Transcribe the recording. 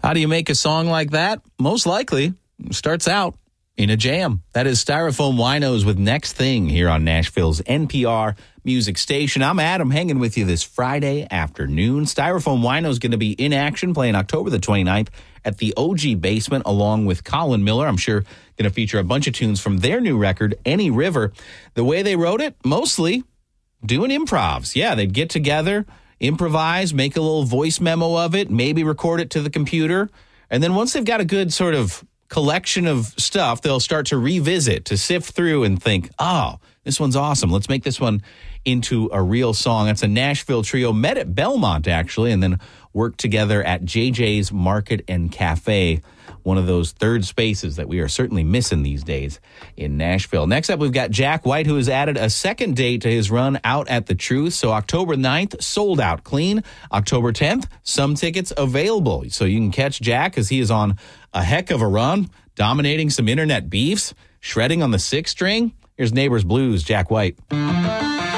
How do you make a song like that? Most likely, it starts out in a jam. That is Styrofoam Winos with Next Thing here on Nashville's NPR music station. I'm Adam, hanging with you this Friday afternoon. Styrofoam Winos is going to be in action playing October the 29th at the OG Basement along with Colin Miller. I'm sure going to feature a bunch of tunes from their new record, Any River. The way they wrote it, mostly doing improvs. Yeah, they'd get together, improvise, make a little voice memo of it, maybe record it to the computer. And then once they've got a good sort of collection of stuff, they'll start to revisit, to sift through and think, oh, this one's awesome. Let's make this one into a real song. It's a Nashville trio, met at Belmont, actually, and then worked together at JJ's Market and Cafe, one of those third spaces that we are certainly missing these days in Nashville. Next up, we've got Jack White, who has added a second date to his run out at the Truth. So October 9th, sold out clean. October 10th, some tickets available. So you can catch Jack as he is on a heck of a run, dominating some internet beefs, shredding on the six string. Here's Neighbors Blues, Jack White.